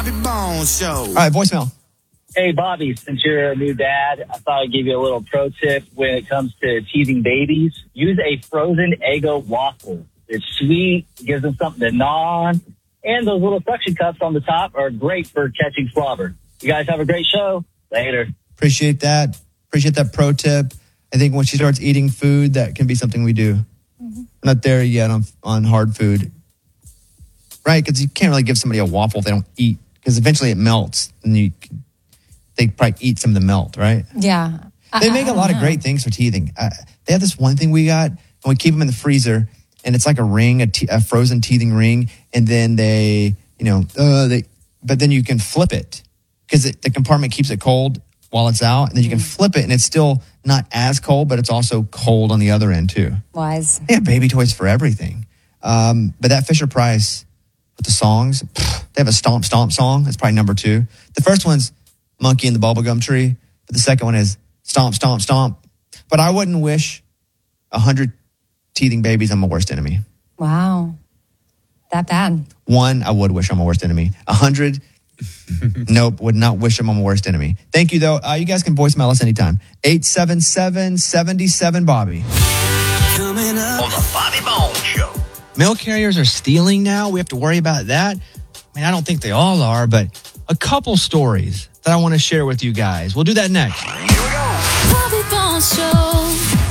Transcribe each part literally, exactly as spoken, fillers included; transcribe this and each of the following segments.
Bobby Bones Show. All right, voicemail. Hey, Bobby, since you're a new dad, I thought I'd give you a little pro tip when it comes to teething babies. Use a frozen Eggo waffle. It's sweet, gives them something to gnaw on, and those little suction cups on the top are great for catching slobber. You guys have a great show. Later. Appreciate that. Appreciate that pro tip. I think when she starts eating food, that can be something we do. Mm-hmm. Not there yet on, on hard food. Right, because you can't really give somebody a waffle if they don't eat, because eventually it melts, and you they probably eat some of the melt, right? Yeah. They make a lot know. of great things for teething. Uh, they have this one thing we got, and we keep them in the freezer, and it's like a ring, a, te- a frozen teething ring, and then they, you know, uh, they, but then you can flip it, because the compartment keeps it cold while it's out, and then you can flip it, and it's still not as cold, but it's also cold on the other end, too. Wise. They have baby toys for everything. Um, but that Fisher-Price with the songs, they have a Stomp Stomp song. That's probably number two. The first one's Monkey in the Bubblegum Tree, but the second one is Stomp Stomp Stomp. But I wouldn't wish a hundred teething babies on my worst enemy. Wow. That bad. One, I would wish on my worst enemy. A hundred, nope, would not wish them on my worst enemy. Thank you, though. Uh, you guys can voicemail us anytime. eight seven seven, seven seven, Bobby. Coming up on the Bobby Bones Show. Mail carriers are stealing now. We have to worry about that. I mean, I don't think they all are, but a couple stories that I want to share with you guys. We'll do that next. Here we go. Bobby Bones Show.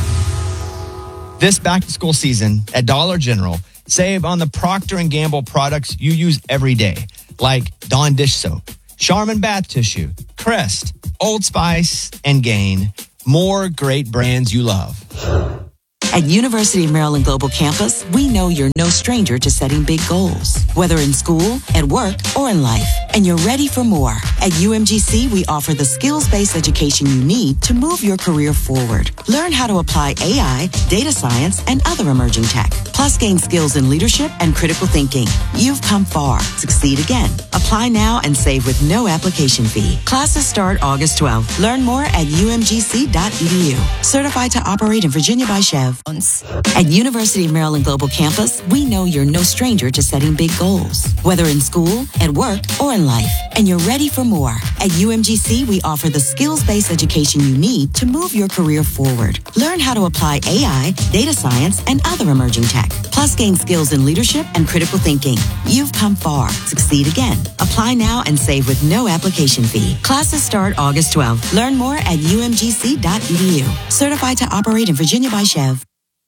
This back-to-school season at Dollar General, save on the Procter and Gamble products you use every day, like Dawn dish soap, Charmin bath tissue, Crest, Old Spice, and Gain. More great brands you love. At University of Maryland Global Campus, we know you're no stranger to setting big goals, whether in school, at work, or in life. And you're ready for more. At U M G C, we offer the skills-based education you need to move your career forward. Learn how to apply A I, data science, and other emerging tech. Plus, gain skills in leadership and critical thinking. You've come far. Succeed again. Apply now and save with no application fee. Classes start August twelfth. Learn more at U M G C dot E D U. Certified to operate in Virginia by Chev. At University of Maryland Global Campus, we know you're no stranger to setting big goals, whether in school, at work, or in life. And you're ready for more. At U M G C, we offer the skills-based education you need to move your career forward. Learn how to apply A I, data science, and other emerging tech. Plus, gain skills in leadership and critical thinking. You've come far. Succeed again. Apply now and save with no application fee. Classes start August twelfth. Learn more at U M G C dot E D U. Certified to operate in Virginia by Chev.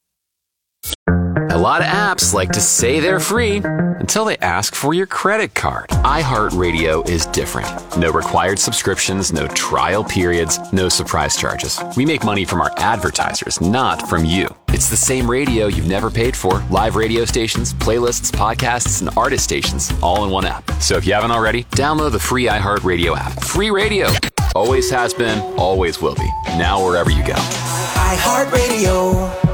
A lot of apps like to say they're free until they ask for your credit card. iHeartRadio is different. No required subscriptions, no trial periods, no surprise charges. We make money from our advertisers, not from you. It's the same radio you've never paid for. Live radio stations, playlists, podcasts, and artist stations, all in one app. So if you haven't already, download the free iHeartRadio app. Free radio. Always has been, always will be. Now wherever you go. iHeartRadio.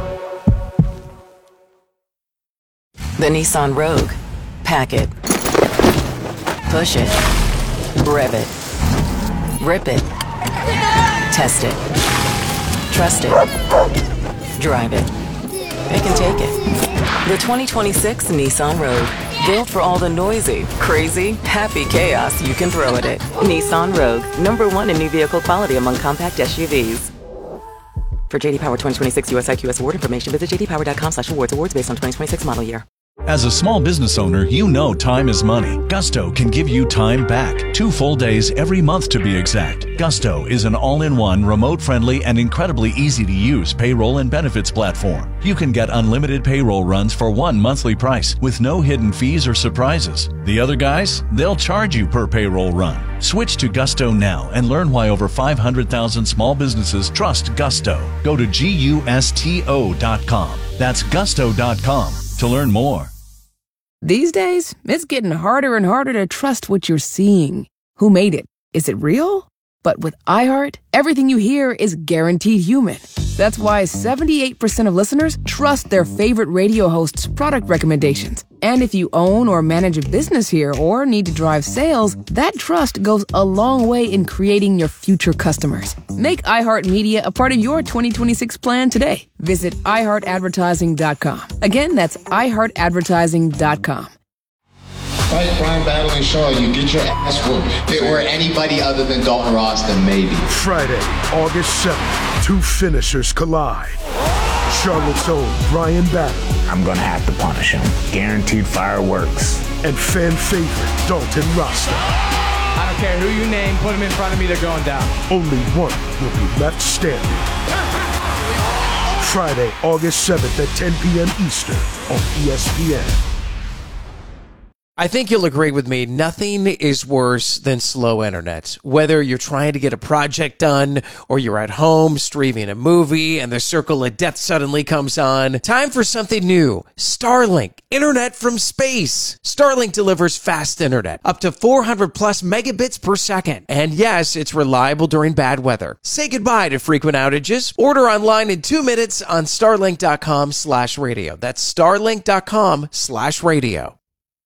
The Nissan Rogue. Pack it. Push it. Rev it. Rip it. Test it. Trust it. Drive it. It can take it. The twenty twenty-six Nissan Rogue. Built for all the noisy, crazy, happy chaos you can throw at it. Nissan Rogue. Number one in new vehicle quality among compact S U Vs. For J D Power twenty twenty-six U S I Q S award information, visit j d power dot com slash awards. Awards based on twenty twenty-six model year. As a small business owner, you know time is money. Gusto can give you time back. Two full days every month to be exact. Gusto is an all-in-one, remote-friendly, and incredibly easy-to-use payroll and benefits platform. You can get unlimited payroll runs for one monthly price with no hidden fees or surprises. The other guys, they'll charge you per payroll run. Switch to Gusto now and learn why over five hundred thousand small businesses trust Gusto. Go to gusto dot com. That's gusto dot com to learn more. These days, it's getting harder and harder to trust what you're seeing. Who made it? Is it real? But with iHeart, everything you hear is guaranteed human. That's why seventy-eight percent of listeners trust their favorite radio host's product recommendations. And if you own or manage a business here or need to drive sales, that trust goes a long way in creating your future customers. Make iHeartMedia a part of your twenty twenty-six plan today. Visit i heart advertising dot com. Again, that's i heart advertising dot com. fight Brian Battle and Shaw, you get your ass whooped. If it were anybody other than Dalton Ross, then maybe. Friday, August seventh, two finishers collide. Charlotte's own Brian Battle. I'm going to have to punish him. Guaranteed fireworks. And fan favorite Dalton Rasta. I don't care who you name, put him in front of me, they're going down. Only one will be left standing. Friday, August seventh at ten p.m. Eastern on E S P N. I think you'll agree with me, nothing is worse than slow internet. Whether you're trying to get a project done or you're at home streaming a movie and the circle of death suddenly comes on, time for something new. Starlink, internet from space. Starlink delivers fast internet, up to four hundred plus megabits per second. And yes, it's reliable during bad weather. Say goodbye to frequent outages. Order online in two minutes on starlink.com slash radio. That's starlink.com slash radio.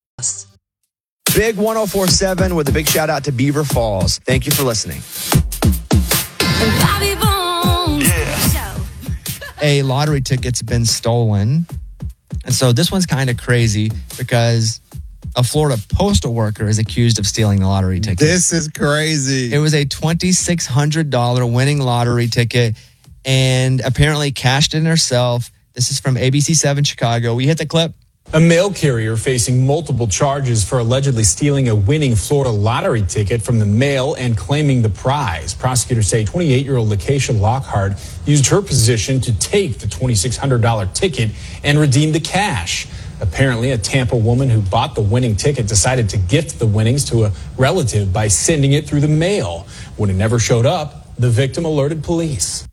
Big one oh four point seven with a big shout out to Beaver Falls. Thank you for listening. Bobby Bones. Yeah. A lottery ticket's been stolen. And so this one's kind of crazy because a Florida postal worker is accused of stealing the lottery ticket. This is crazy. It was a twenty-six hundred dollars winning lottery ticket and apparently cashed it in herself. This is from A B C seven Chicago. We hit the clip. A mail carrier facing multiple charges for allegedly stealing a winning Florida lottery ticket from the mail and claiming the prize. Prosecutors say twenty-eight-year-old Lakeisha Lockhart used her position to take the twenty-six hundred dollars ticket and redeem the cash. Apparently, a Tampa woman who bought the winning ticket decided to gift the winnings to a relative by sending it through the mail. When it never showed up, the victim alerted police.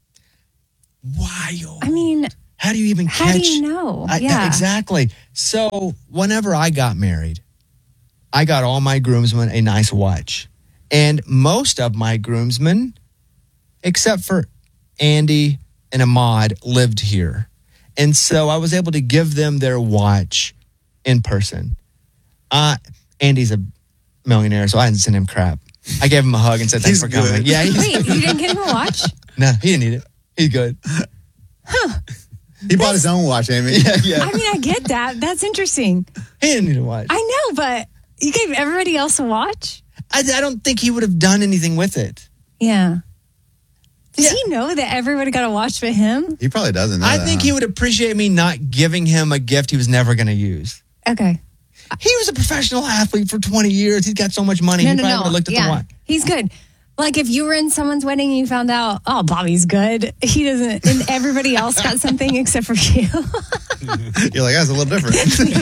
Wild. I mean, how do you even how catch? do you know? I, yeah, exactly. So whenever I got married, I got all my groomsmen a nice watch. And most of my groomsmen, except for Andy and Ahmad, lived here. And so I was able to give them their watch in person. Uh, Andy's a millionaire, so I didn't send him crap. I gave him a hug and said, thanks He's for coming. good. Yeah, he's, Wait, you didn't get him a watch? no, he didn't need it. He's good. Huh. He bought his own watch, Amy. Yeah, yeah. I mean, I get that. That's interesting. He didn't need a watch. I know, but you gave everybody else a watch? I, I don't think he would have done anything with it. Yeah. Does Yeah. he know that everybody got a watch but him? He probably doesn't know I that, think huh? he would appreciate me not giving him a gift he was never going to use. Okay. He was a professional athlete for twenty years. He's got so much money. No, he no, probably no. would have looked at yeah. the watch. He's good. Like if you were in someone's wedding and you found out, oh, Bobby's good. He doesn't, and everybody else got something except for you. You're like, that's a little different.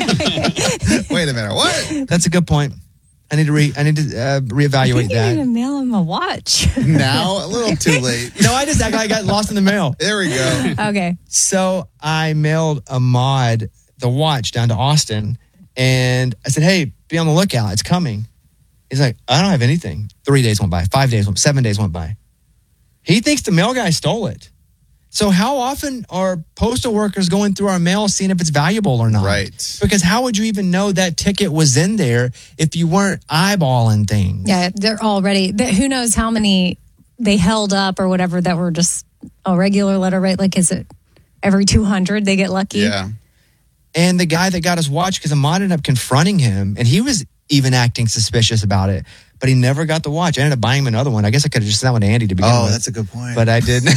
Wait a minute, what? That's a good point. I need to re. I need to uh, I reevaluate think you need to that. mail him a watch. Now, a little too late. No, I just act like I got lost in the mail. There we go. Okay. So I mailed Ahmad the watch down to Austin, and I said, "Hey, be on the lookout. It's coming." He's like, "I don't have anything." Three days went by. Five days went. Seven days went by. He thinks the mail guy stole it. So how often are postal workers going through our mail seeing if it's valuable or not? Right. Because how would you even know that ticket was in there if you weren't eyeballing things? Yeah, they're already, they, who knows how many they held up or whatever that were just a regular letter, right? Like, is it every two hundred they get lucky? Yeah. And the guy that got his watch, because Ahmad ended up confronting him, and he was even acting suspicious about it, but he never got the watch. I ended up buying him another one. I guess I could have just sent that one to Andy to begin Oh, with. that's a good point. But I didn't.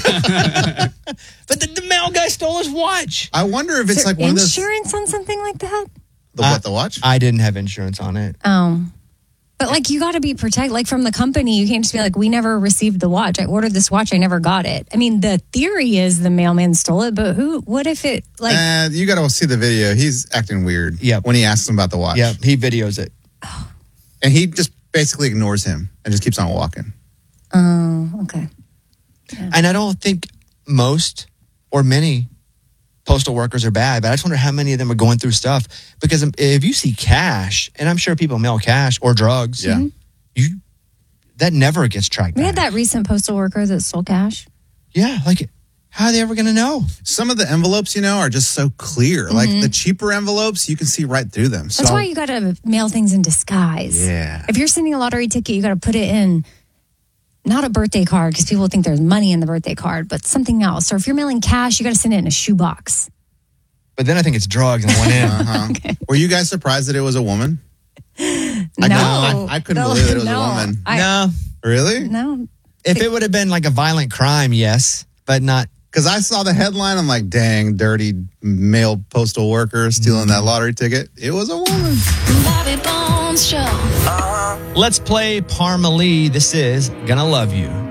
But the, the mail guy stole his watch. I wonder if Is it's there like one of those. insurance on something like that? The what, the watch? I didn't have insurance on it. Oh. But like you got to be protected. Like from the company, you can't just be like, we never received the watch. I ordered this watch. I never got it. I mean, the theory is the mailman stole it, but who, what if it like. Uh, you got to see the video. He's acting weird. Yeah. When he asks him about the watch. Yeah, he videos it. And he just basically ignores him and just keeps on walking. Oh, okay. And I don't think most or many postal workers are bad, but I just wonder how many of them are going through stuff. Because if you see cash, and I'm sure people mail cash or drugs, Yeah. you that never gets tracked We back. had that recent postal worker that stole cash. Yeah, like how are they ever going to know? Some of the envelopes, you know, are just so clear. Like Mhm. the cheaper envelopes, you can see right through them. That's so, why you got to mail things in disguise. Yeah. If you're sending a lottery ticket, you got to put it in not a birthday card because people think there's money in the birthday card, but something else. Or if you're mailing cash, you got to send it in a shoebox. But then I think it's drugs and one in. Uh-huh. Were you guys surprised that it was a woman? I No. know. I, I couldn't No, believe it was no. a woman. I- no. Really? No. If it would have been like a violent crime, yes, but not. Because I saw the headline. I'm like, dang, dirty male postal worker stealing that lottery ticket. It was a woman. Bobby Bones Show. Let's play Parmalee. This is Gonna Love You.